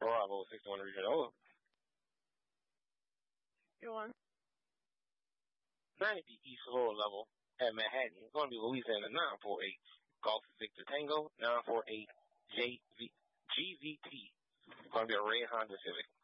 Bravo 61 region. Oh, Go on. 90 East Lower Level at Manhattan. It's going to be Louisiana 948 Golf Victor Tango 948 GVT. It's going to be a red Honda Civic.